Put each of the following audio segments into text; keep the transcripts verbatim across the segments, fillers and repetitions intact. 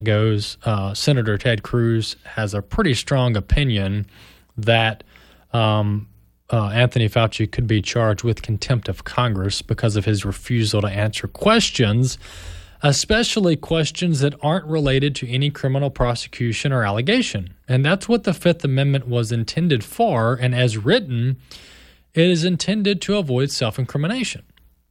goes, uh, Senator Ted Cruz has a pretty strong opinion that um, uh, Anthony Fauci could be charged with contempt of Congress because of his refusal to answer questions, especially questions that aren't related to any criminal prosecution or allegation. And that's what the Fifth Amendment was intended for, and as written, it is intended to avoid self-incrimination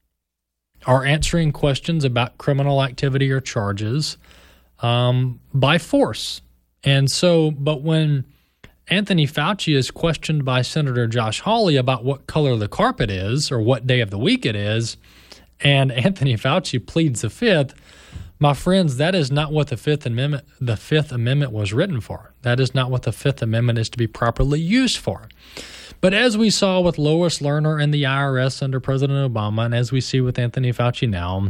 or answering questions about criminal activity or charges um, by force. And so, but when Anthony Fauci is questioned by Senator Josh Hawley about what color the carpet is or what day of the week it is, and Anthony Fauci pleads the Fifth, my friends, that is not what the Fifth Amendment the Fifth Amendment was written for. That is not what the Fifth Amendment is to be properly used for. But as we saw with Lois Lerner and the I R S under President Obama, and as we see with Anthony Fauci now,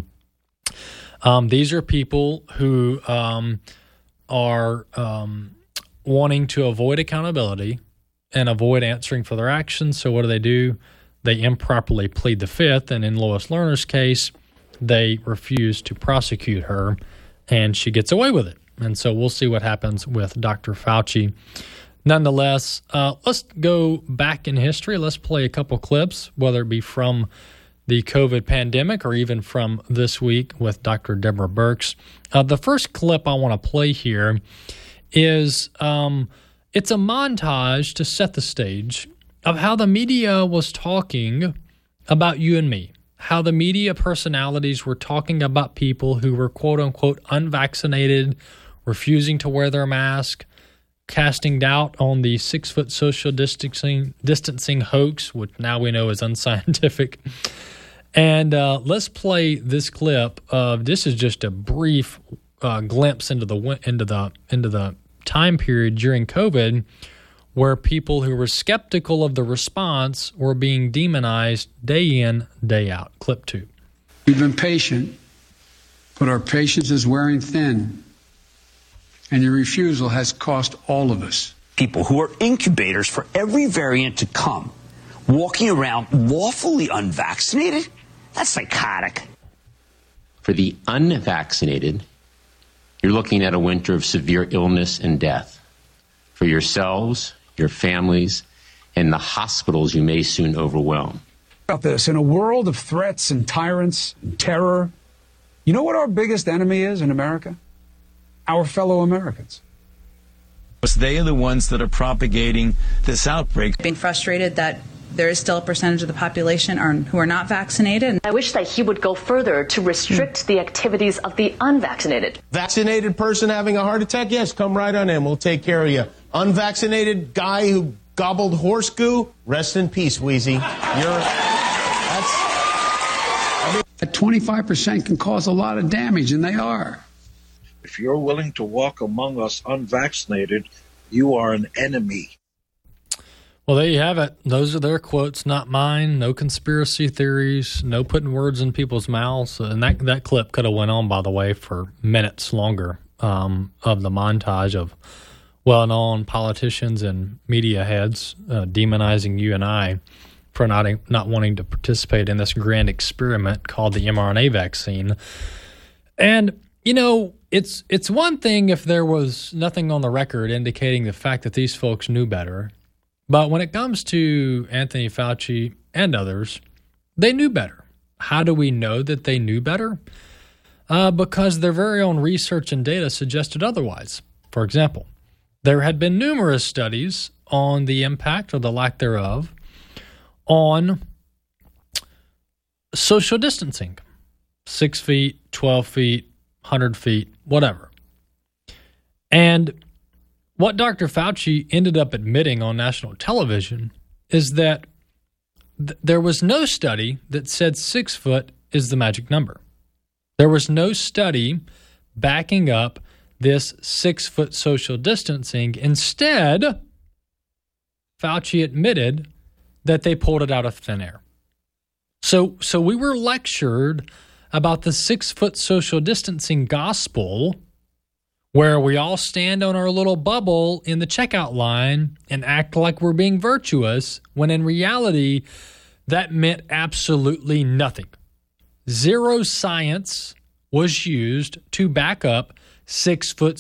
um, these are people who um, are um, wanting to avoid accountability and avoid answering for their actions. So what do they do? They improperly plead the Fifth, and in Lois Lerner's case, they refuse to prosecute her, and she gets away with it. And so we'll see what happens with Doctor Fauci. Nonetheless, uh, let's go back in history. Let's play a couple clips, whether it be from the COVID pandemic or even from this week with Doctor Deborah Birx. Uh, the first clip I want to play here is um, it's a montage to set the stage of how the media was talking about you and me, how the media personalities were talking about people who were quote-unquote unvaccinated, refusing to wear their mask, casting doubt on the six-foot social distancing distancing hoax, which now we know is unscientific. And uh, let's play this clip of, this is just a brief uh, glimpse into the into the into the time period during COVID, where people who were skeptical of the response were being demonized day in, day out. Clip two. We've been patient, but our patience is wearing thin, and your refusal has cost all of us. People who are incubators for every variant to come, walking around lawfully unvaccinated? That's psychotic. For the unvaccinated, you're looking at a winter of severe illness and death. For yourselves, your families, and the hospitals you may soon overwhelm. About this, in a world of threats and tyrants and terror, you know what our biggest enemy is in America? Our fellow Americans. They are the ones that are propagating this outbreak. Being frustrated that there is still a percentage of the population are, who are not vaccinated. I wish that he would go further to restrict the activities of the unvaccinated. Vaccinated person having a heart attack? Yes, come right on in. We'll take care of you. Unvaccinated guy who gobbled horse goo? Rest in peace, Wheezy. You're... That's... I mean, At twenty-five percent can cause a lot of damage, and they are. If you're willing to walk among us unvaccinated, you are an enemy. Well, there you have it. Those are their quotes, not mine. No conspiracy theories, no putting words in people's mouths. And that that clip could have went on, by the way, for minutes longer um, of the montage of well-known politicians and media heads uh, demonizing you and I for not, not wanting to participate in this grand experiment called the mRNA vaccine. And, you know, it's it's one thing if there was nothing on the record indicating the fact that these folks knew better. But when it comes to Anthony Fauci and others, they knew better. How do we know that they knew better? Uh, because their very own research and data suggested otherwise. For example, there had been numerous studies on the impact or the lack thereof on social distancing. Six feet, twelve feet, one hundred feet, whatever. And what Doctor Fauci ended up admitting on national television is that th- there was no study that said six foot is the magic number. There was no study backing up this six foot social distancing. Instead, Fauci admitted that they pulled it out of thin air. So, so we were lectured about the six foot social distancing gospel, where we all stand on our little bubble in the checkout line and act like we're being virtuous, when in reality, that meant absolutely nothing. Zero science was used to back up six foot